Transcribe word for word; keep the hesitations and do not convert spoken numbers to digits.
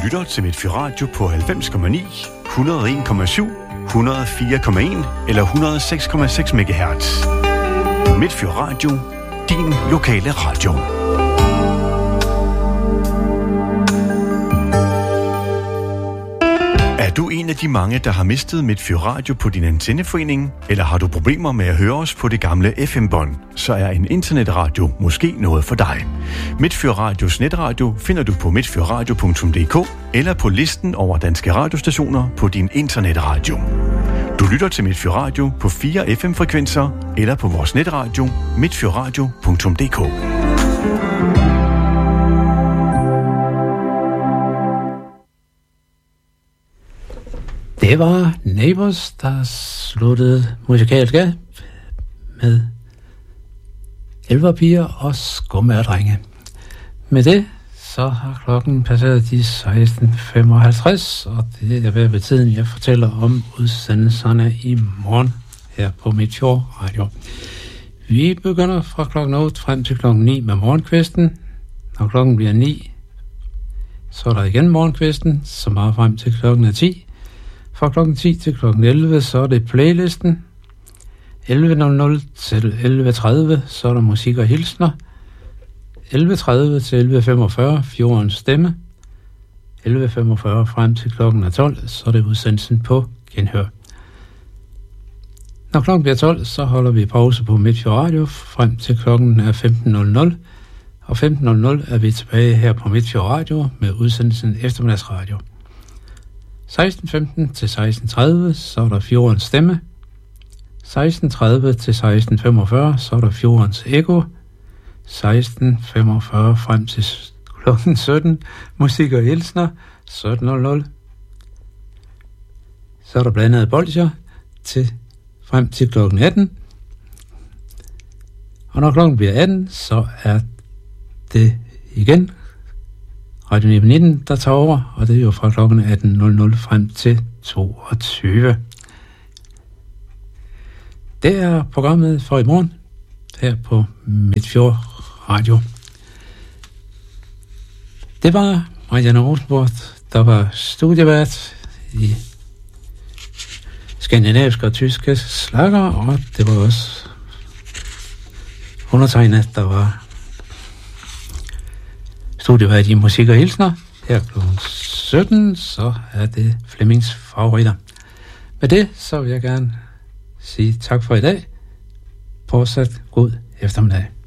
lytter til Midtfyr Radio på halvfems komma ni, et hundrede og en komma syv, et hundrede og fire komma en eller et hundrede og seks komma seks megahertz. Midtfyr Radio, din lokale radio. Er du en af de mange, der har mistet Midtfyr Radio på din antenneforening, eller har du problemer med at høre os på det gamle F M-bånd, så er en internetradio måske noget for dig. Midtfyr Radios netradio finder du på midtfyrradio punktum d k eller på listen over danske radiostationer på din internetradio. Du lytter til Midtfyr Radio på fire F M-frekvenser eller på vores netradio midtfyrradio punktum d k. Det var Neighbors, der sluttede musikalsk af med Elverpiger og Skummager-drenge. Med det, så har klokken passeret de seksten femoghalvtreds, og det er ved tiden, jeg fortæller om udsendelserne i morgen her på Midtfyr Radio. Vi begynder fra klokken otte frem til klokken ni med morgenkvisten. Når klokken bliver ni, så er der igen morgenkvisten, som er frem til klokken er ti. Fra klokken ti til klokken elleve, så er det playlisten. elleve nul nul til elleve tredive, så er der musik og hilsner. elleve tredive til elleve femogfyrre, Fjordens stemme. elleve femogfyrre frem til klokken er tolv, så er det udsendelsen på genhør. Når klokken bliver tolv, så holder vi pause på Midtfyr Radio frem til klokken er femten nul nul. Og femten nul nul er vi tilbage her på Midtfyr Radio med udsendelsen Eftermiddagsradio. seksten femten til seksten tredive, så er der Fjordens stemme. seksten tredive til seksten femogfyrre, så er der Fjordens ekko. seksten femogfyrre frem til klokken sytten, musik og hilsner, sytten nul nul. Så er der blandede bolsjer til frem til klokken atten. Og når klokken bliver atten, så er det igen Radio nitten, der tager over, og det er jo fra klokken atten nul nul frem til toogtyve. Det er programmet for i morgen, her på Midtfyr Radio. Det var Marianne Rosenborg, der var studievært i skandinaviske og tyske slager, og det var også undertegnet, der var studievært i musik og hilsner. Her klokken sytten, så er det Flemmings favoritter. Med det, så vil jeg gerne sige tak for i dag. Fortsat god eftermiddag.